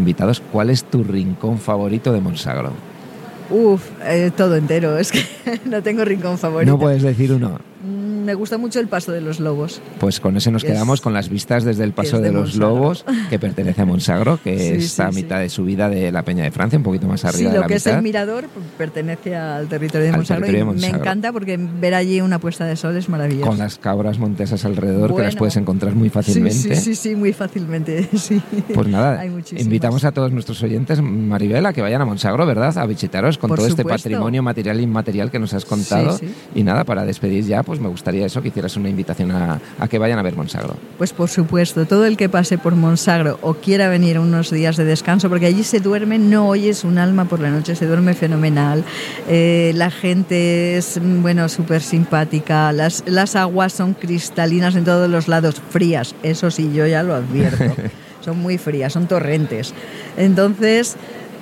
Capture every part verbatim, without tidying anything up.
invitados, ¿cuál es tu rincón favorito de Montsagro? Uf, eh, todo entero, es que no tengo rincón favorito. No puedes decir uno. Me gusta mucho el Paso de los Lobos. Pues con ese nos quedamos, es, con las vistas desde el Paso de, de los Montsagro. Lobos, que pertenece a Montsagro, que sí, está sí, a mitad sí. de subida de la Peña de Francia, un poquito más arriba sí, de la lo que mitad. es el mirador pertenece al territorio de Al Montsagro territorio y de Montsagro. me encanta porque ver allí una puesta de sol es maravilloso. Con las cabras montesas alrededor, bueno, que las puedes encontrar muy fácilmente. Sí, sí, sí, sí muy fácilmente. Sí. Pues nada, Hay invitamos a todos nuestros oyentes, Maribel, a que vayan a Montsagro, ¿verdad? A visitaros con Por todo supuesto. este patrimonio material e inmaterial que nos has contado. Sí, sí. Y nada, para despedir ya, pues me gustaría eso, que hicieras una invitación a, a que vayan a ver Montsagro. Pues por supuesto, todo el que pase por Montsagro o quiera venir unos días de descanso, porque allí se duerme, no oyes un alma por la noche, se duerme fenomenal. Eh, la gente es, bueno, súper simpática, las, las aguas son cristalinas en todos los lados, frías, eso sí, yo ya lo advierto. Son muy frías, son torrentes. Entonces,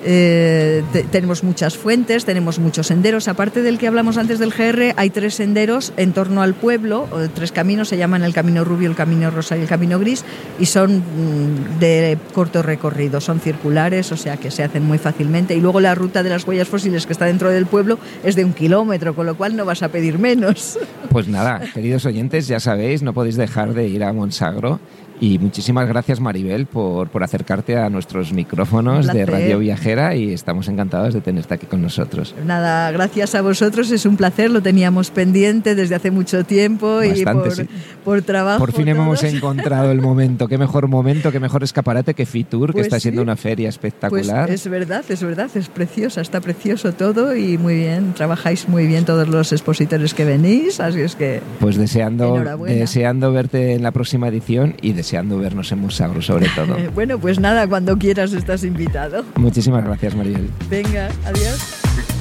eh, te, tenemos muchas fuentes, tenemos muchos senderos. Aparte del que hablamos antes del G R, hay tres senderos en torno al pueblo, tres caminos, se llaman el Camino Rubio, el Camino Rosa y el Camino Gris, y son de corto recorrido, son circulares, o sea que se hacen muy fácilmente. Y luego la ruta de las huellas fósiles, que está dentro del pueblo, es de un kilómetro, con lo cual no vas a pedir menos. Pues nada, queridos oyentes, ya sabéis, no podéis dejar de ir a Montsagro. Y muchísimas gracias, Maribel, por, por acercarte a nuestros micrófonos de Radio Viajera, y estamos encantados de tenerte aquí con nosotros. Nada, gracias a vosotros, es un placer, lo teníamos pendiente desde hace mucho tiempo. Bastante, y por, sí. por trabajo. Por fin todos. hemos encontrado el momento, qué mejor momento, qué mejor escaparate que Fitur, pues que está sí. siendo una feria espectacular. Pues es verdad, es verdad, es preciosa, está precioso todo y muy bien, trabajáis muy bien todos los expositores que venís, así es que... Pues deseando, deseando verte en la próxima edición y deseando vernos en Montsagro, sobre todo. Bueno, pues nada, cuando quieras estás invitado. Muchísimas gracias, Maribel. Venga, adiós.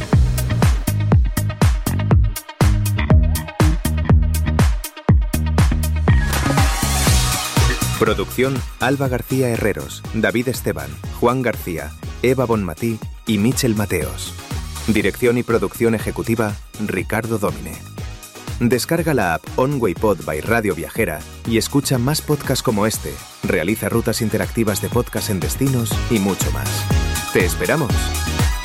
Producción: Alba García Herreros, David Esteban, Juan García, Eva Bonmatí y Michel Mateos. Dirección y producción ejecutiva: Ricardo Dómine. Descarga la app OnWayPod by Radio Viajera y escucha más podcasts como este. Realiza rutas interactivas de podcast en destinos y mucho más. ¡Te esperamos!